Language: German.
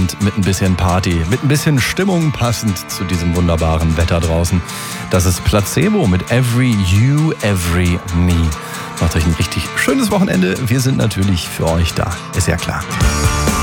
Abend mit ein bisschen Party, mit ein bisschen Stimmung passend zu diesem wunderbaren Wetter draußen. Das ist Placebo mit Every You, Every Me. Macht euch ein richtig schönes Wochenende. Wir sind natürlich für euch da, ist ja klar.